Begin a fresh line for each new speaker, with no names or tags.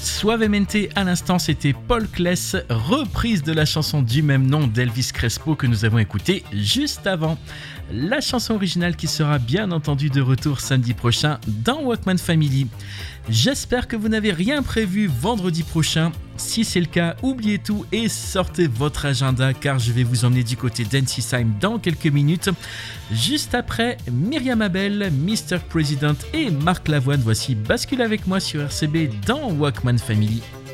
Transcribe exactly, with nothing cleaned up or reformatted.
Suavemente, à l'instant, c'était Paul Kless, reprise de la chanson du même nom d'Elvis Crespo que nous avons écoutée juste avant. La chanson originale qui sera bien entendu de retour samedi prochain dans Walkman Family. J'espère que vous n'avez rien prévu vendredi prochain. Si c'est le cas, oubliez tout et sortez votre agenda car je vais vous emmener du côté d'Ensisheim dans quelques minutes. Juste après, Myriam Abel, mister President et Marc Lavoine. Voici Bascule avec moi sur R C B dans Walkman Family.